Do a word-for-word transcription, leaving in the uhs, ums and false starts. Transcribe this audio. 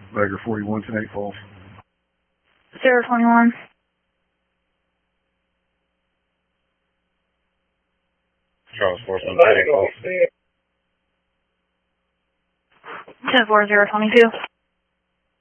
Bagger forty-one, ten eight Falls. zero twenty-one. Charles Force one, ten eight Falls. ten four zero twenty-two.